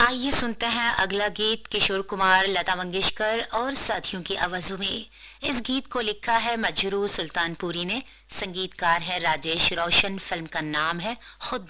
आइए सुनते हैं अगला गीत किशोर कुमार, लता मंगेशकर और साथियों की आवाजों में। इस गीत को लिखा है मजरू सुल्तानपुरी ने, संगीतकार है राजेश रोशन, फिल्म का नाम है खुद